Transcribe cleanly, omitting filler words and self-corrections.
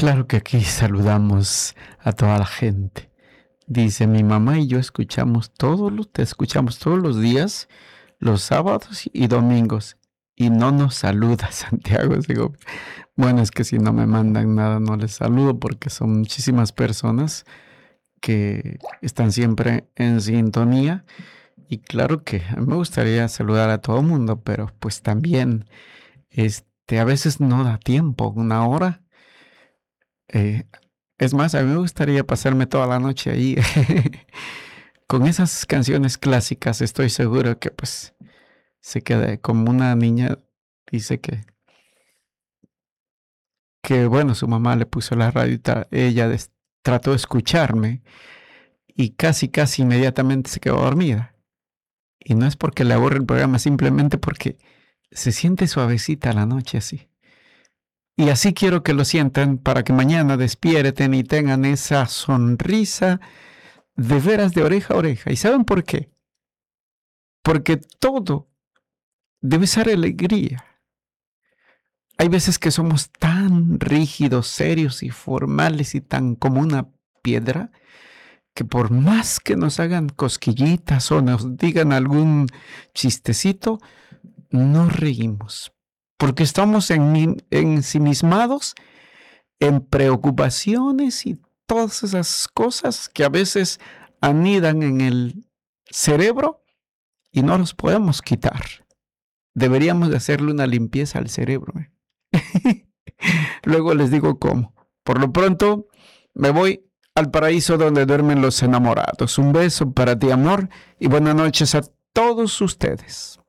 Claro que aquí saludamos a toda la gente. Dice, mi mamá y yo te escuchamos todos los días, los sábados y domingos, y no nos saluda, Santiago. Digo, bueno, es que si no me mandan nada, no les saludo porque son muchísimas personas que están siempre en sintonía. Y claro que a mí me gustaría saludar a todo el mundo, pero pues también, a veces no da tiempo, una hora. Eh, es más, a mí me gustaría pasarme toda la noche ahí con esas canciones clásicas. Estoy seguro que pues se queda como una niña. Dice que bueno, su mamá le puso la radio y ella trató de escucharme y casi inmediatamente se quedó dormida. Y no es porque le aburre el programa, simplemente porque se siente suavecita la noche así. Y así quiero que lo sientan para que mañana despierten y tengan esa sonrisa de veras de oreja a oreja. ¿Y saben por qué? Porque todo debe ser alegría. Hay veces que somos tan rígidos, serios y formales y tan como una piedra que por más que nos hagan cosquillitas o nos digan algún chistecito, no reímos. Porque estamos ensimismados en preocupaciones y todas esas cosas que a veces anidan en el cerebro y no los podemos quitar. Deberíamos de hacerle una limpieza al cerebro. Luego les digo cómo. Por lo pronto, me voy al paraíso donde duermen los enamorados. Un beso para ti, amor, y buenas noches a todos ustedes.